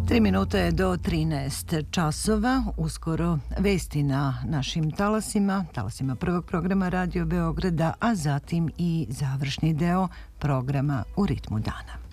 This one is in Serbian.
3 minute je do 13 časova, uskoro vesti na našim talasima prvog programa Radio Beograda, a zatim i završni deo programa U ritmu dana.